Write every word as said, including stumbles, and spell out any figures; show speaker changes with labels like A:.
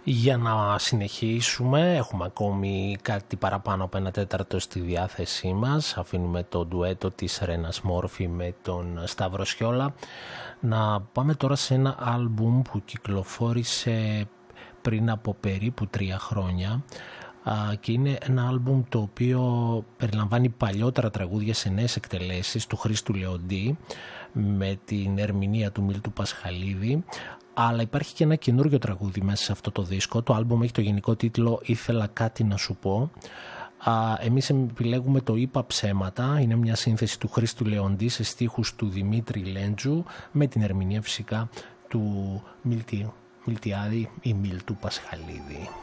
A: Για να συνεχίσουμε, έχουμε ακόμη κάτι παραπάνω από ένα τέταρτο στη διάθεσή μας. Αφήνουμε το ντουέτο της Ρένας Μόρφη με τον Σταύρο Σιόλα. Να πάμε τώρα σε ένα άλμπουμ που κυκλοφόρησε πριν από περίπου τρία χρόνια και είναι ένα άλμπουμ το οποίο περιλαμβάνει παλιότερα τραγούδια σε νέες εκτελέσεις του Χρήστου Λεοντή με την ερμηνεία του Μίλτου Πασχαλίδη, αλλά υπάρχει και ένα καινούργιο τραγούδι μέσα σε αυτό το δίσκο. Το άλμπουμ έχει το γενικό τίτλο «Ήθελα κάτι να σου πω». Εμείς επιλέγουμε το «Είπα ψέματα», είναι μια σύνθεση του Χρήστου Λεοντή σε στίχους του Δημήτρη Λέντζου με την ερμηνεία φυσικά του Μιλτιάδη ή Μίλτου Πασχαλίδη.